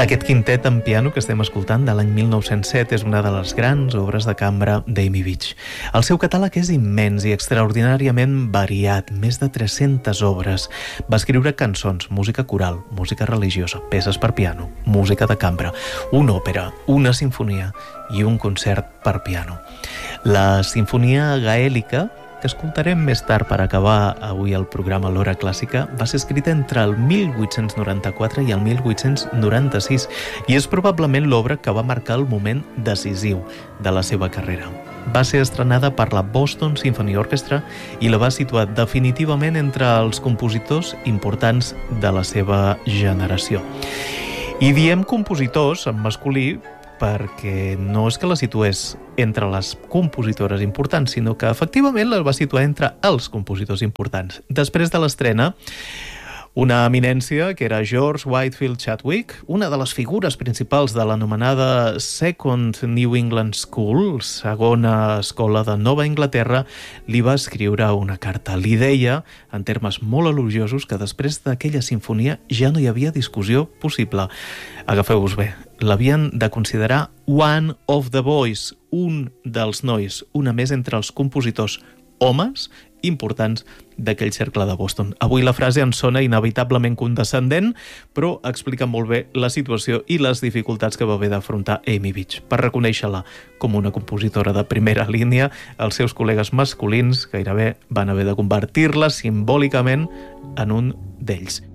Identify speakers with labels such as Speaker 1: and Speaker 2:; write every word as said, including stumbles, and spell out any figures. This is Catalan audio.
Speaker 1: Aquest quintet en piano que estem escoltant de l'any mil nou-cents set és una de les grans obres de cambra d'Amy Beach. El seu catàleg és immens i extraordinàriament variat, més de tres-centes obres. Va escriure cançons, música coral, música religiosa, peces per piano, música de cambra, una òpera, una sinfonia i un concert per piano. La sinfonia gaèlica, que escoltarem més tard per acabar avui el programa L'Hora Clàssica, va ser escrita entre el mil vuit-cents noranta-quatre i el mil vuit-cents noranta-sis i és probablement l'obra que va marcar el moment decisiu de la seva carrera. Va ser estrenada per la Boston Symphony Orchestra i la va situar definitivament entre els compositors importants de la seva generació. I diem compositors en masculí perquè no és que la situés entre les compositores importants, sinó que efectivament la va situar entre els compositors importants. Després de l'estrena, una eminència que era George Whitefield Chadwick, una de les figures principals de l'anomenada Second New England School, segona escola de Nova Anglaterra, li va escriure una carta. Li deia, en termes molt elogiosos, que després d'aquella sinfonia ja no hi havia discussió possible. Agafeu-vos bé, l'havien de considerar one of the boys, un dels nois, una més entre els compositors homes importants d'aquell cercle de Boston. Avui la frase ens sona inevitablement condescendent, però explica molt bé la situació i les dificultats que va haver d'afrontar Amy Beach. Per reconèixer-la com una compositora de primera línia, els seus col·legues masculins gairebé van haver de convertir-la simbòlicament en un d'ells.